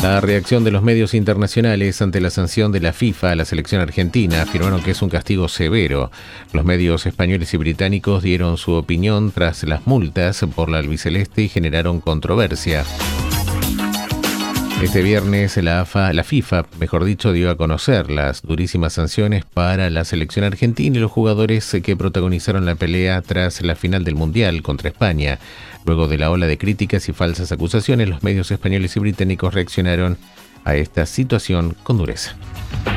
La reacción de los medios internacionales ante la sanción de la FIFA a la selección argentina afirmaron que es un castigo severo. Los medios españoles y británicos dieron su opinión tras las multas por la albiceleste y generaron controversia. Este viernes la FIFA, dio a conocer las durísimas sanciones para la selección argentina y los jugadores que protagonizaron la pelea tras la final del Mundial contra España. Luego de la ola de críticas y falsas acusaciones, los medios españoles y británicos reaccionaron a esta situación con dureza.